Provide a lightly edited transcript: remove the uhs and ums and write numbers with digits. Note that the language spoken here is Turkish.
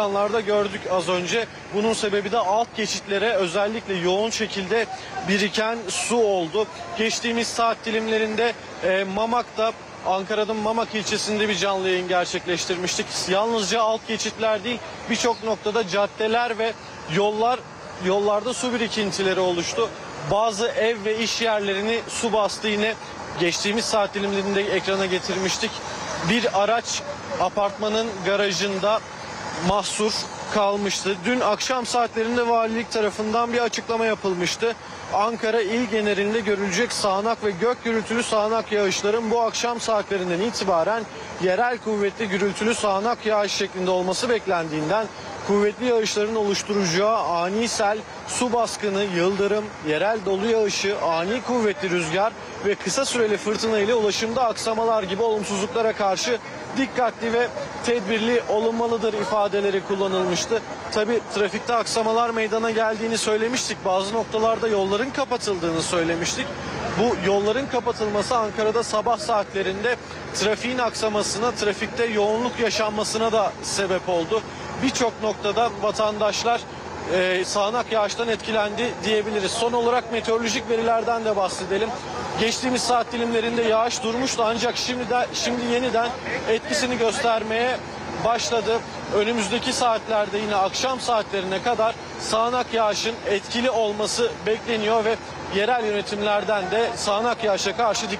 ekranlarda gördük az önce. Bunun sebebi de alt geçitlere özellikle yoğun şekilde biriken su oldu. Geçtiğimiz saat dilimlerinde Mamak'ta, Ankara'nın Mamak ilçesinde bir canlı yayın gerçekleştirmiştik. Yalnızca alt geçitler değil, birçok noktada caddeler ve yollarda su birikintileri oluştu. Bazı ev ve iş yerlerini su bastı. Yine geçtiğimiz saat dilimlerinde ekrana getirmiştik. Bir araç apartmanın garajında mahsur kalmıştı. Dün akşam saatlerinde valilik tarafından bir açıklama yapılmıştı. Ankara il genelinde görülecek sağanak ve gök gürültülü sağanak yağışların bu akşam saatlerinden itibaren yerel kuvvetli gürültülü sağanak yağış şeklinde olması beklendiğinden kuvvetli yağışların oluşturacağı ani sel, su baskını, yıldırım, yerel dolu yağışı, ani kuvvetli rüzgar ve kısa süreli fırtına ile ulaşımda aksamalar gibi olumsuzluklara karşı dikkatli ve tedbirli olunmalıdır ifadeleri kullanılmıştı. Tabii trafikte aksamalar meydana geldiğini söylemiştik. Bazı noktalarda yolların kapatıldığını söylemiştik. Bu yolların kapatılması Ankara'da sabah saatlerinde trafiğin aksamasına, trafikte yoğunluk yaşanmasına da sebep oldu. Birçok noktada vatandaşlar sağanak yağıştan etkilendi diyebiliriz. Son olarak meteorolojik verilerden de bahsedelim. Geçtiğimiz saat dilimlerinde yağış durmuştu ancak şimdi yeniden etkisini göstermeye başladı. Önümüzdeki saatlerde yine akşam saatlerine kadar sağanak yağışın etkili olması bekleniyor ve yerel yönetimlerden de sağanak yağışa karşı